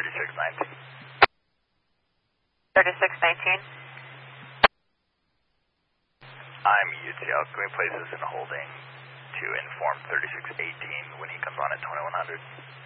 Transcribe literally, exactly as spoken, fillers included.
thirty-six nineteen. thirty-six nineteen. I'm U T L. Can we place this in holding to inform thirty-six eighteen when he comes on at twenty-one hundred?